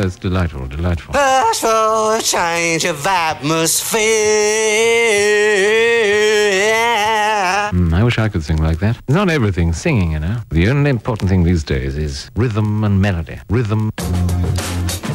it's delightful, delightful. Ask for a change of atmosphere. I wish I could sing like that. Not everything singing, you know. The only important thing these days is rhythm and melody. Rhythm.